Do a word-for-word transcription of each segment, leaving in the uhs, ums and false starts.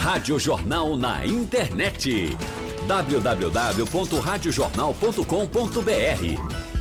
Rádio Jornal na internet. w w w ponto rádio jornal ponto com ponto b r.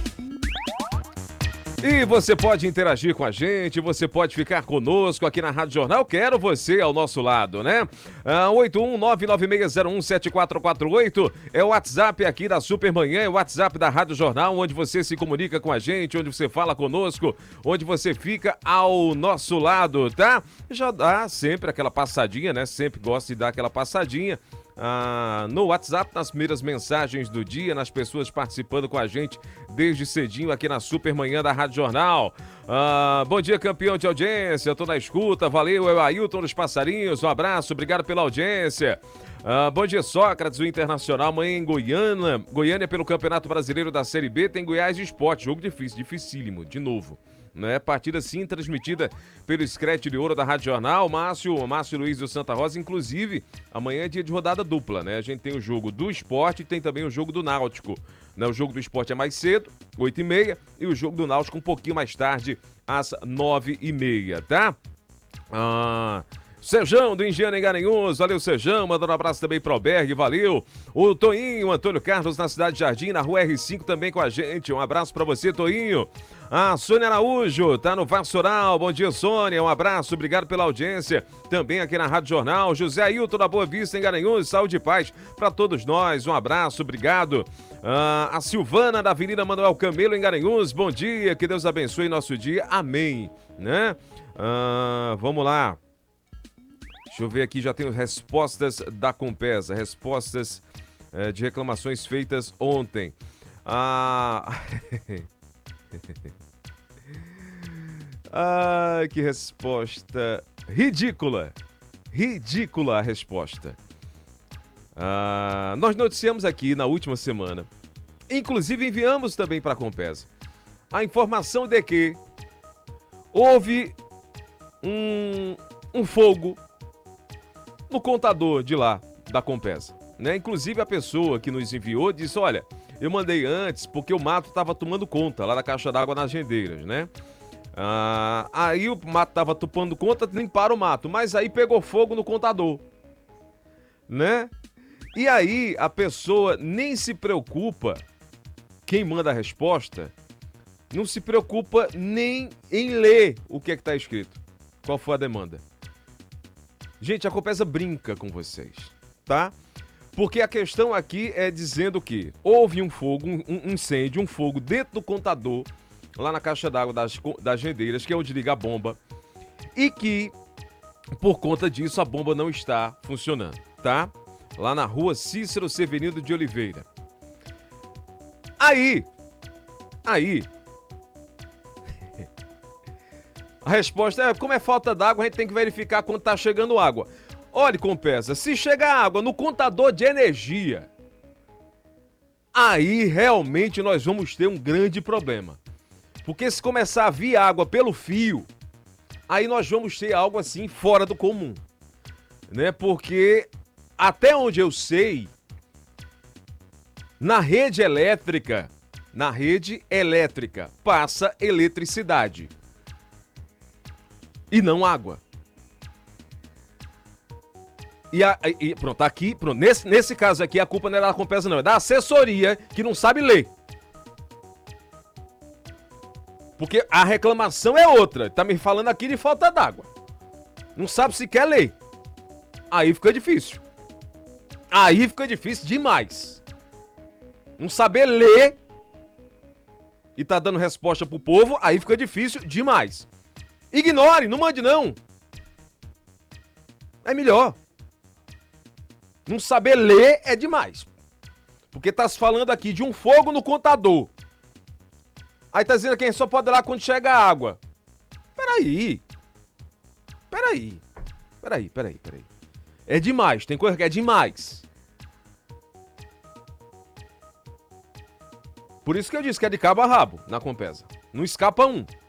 E você pode interagir com a gente, você pode ficar conosco aqui na Rádio Jornal. Quero você ao nosso lado, né? Ah, oito um nove nove seis zero um sete quatro quatro oito é o WhatsApp aqui da Supermanhã, é o WhatsApp da Rádio Jornal, onde você se comunica com a gente, onde você fala conosco, onde você fica ao nosso lado, tá? Já dá sempre aquela passadinha, né? Sempre gosto de dar aquela passadinha. Ah, no WhatsApp, nas primeiras mensagens do dia, nas pessoas participando com a gente desde cedinho aqui na Supermanhã da Rádio Jornal. Ah, bom dia, campeão de audiência, tô na escuta, valeu, é o Ailton dos Passarinhos, um abraço, obrigado pela audiência. Ah, bom dia, Sócrates, o Internacional, amanhã em Goiânia, Goiânia pelo Campeonato Brasileiro da Série B, tem Goiás Esporte, jogo difícil, dificílimo, de novo. Né? Partida sim transmitida pelo Scratch de Ouro da Rádio Jornal, Márcio, Márcio Luiz do Santa Rosa, inclusive amanhã é dia de rodada dupla, né? A gente tem o jogo do Esporte e tem também o jogo do Náutico, né? O jogo do Esporte é mais cedo, oito e meia, e o jogo do Náutico um pouquinho mais tarde, às nove e meia, tá? Ah... Sejão do Engenho em Garanhuns, valeu Sejão, mandando um abraço também pro Albergue, valeu. O Toinho, Antônio Carlos na Cidade de Jardim, na rua R cinco também com a gente, um abraço pra você, Toinho. A Sônia Araújo, tá no Vassoural, bom dia Sônia, um abraço, obrigado pela audiência, também aqui na Rádio Jornal. José Ailton da Boa Vista em Garanhuns, saúde e paz pra todos nós, um abraço, obrigado. Ah, a Silvana da Avenida Manuel Camelo em Garanhuns, bom dia, que Deus abençoe nosso dia, amém, né? Ah, vamos lá. Deixa eu ver aqui, já tenho respostas da Compesa, respostas é, de reclamações feitas ontem. Ah... Ai, que resposta ridícula, ridícula a resposta. Ah, nós noticiamos aqui na última semana, inclusive enviamos também para a Compesa, a informação de que houve um, um fogo no contador de lá, da Compesa, né? Inclusive a pessoa que nos enviou disse, olha, eu mandei antes porque o mato estava tomando conta lá da caixa d'água nas rendeiras, né? Ah, aí o mato estava tomando conta, limparam o mato, mas aí pegou fogo no contador, né? E aí a pessoa nem se preocupa, quem manda a resposta, não se preocupa nem em ler o que é que está escrito, qual foi a demanda. Gente, a Compesa brinca com vocês, tá? Porque a questão aqui é dizendo que houve um fogo, um, um incêndio, um fogo dentro do contador, lá na caixa d'água das, das rendeiras, que é onde liga a bomba, e que, por conta disso, a bomba não está funcionando, tá? Lá na rua Cícero Severino de Oliveira. Aí, aí... A resposta é, como é falta d'água, a gente tem que verificar quando tá chegando água. Olha, Compesa, se chegar água no contador de energia, aí realmente nós vamos ter um grande problema. Porque se começar a vir água pelo fio, aí nós vamos ter algo assim fora do comum, né? Porque até onde eu sei, na rede elétrica, na rede elétrica passa eletricidade. E não água. E, a, e pronto, aqui, pronto, nesse, nesse caso aqui, a culpa não é da Compesa não, é da assessoria que não sabe ler. Porque a reclamação é outra, tá me falando aqui de falta d'água. Não sabe se quer ler. Aí fica difícil. Aí fica difícil demais. Não saber ler e tá dando resposta pro povo, aí fica difícil demais. Ignore, não mande não. É melhor. Não saber ler é demais. Porque tá se falando aqui de um fogo no contador. Aí tá dizendo que só pode ir lá quando chega a água. Peraí. Peraí. Peraí, peraí, peraí. É demais, tem coisa que é demais. Por isso que eu disse que é de cabo a rabo na Compesa. Não escapa um.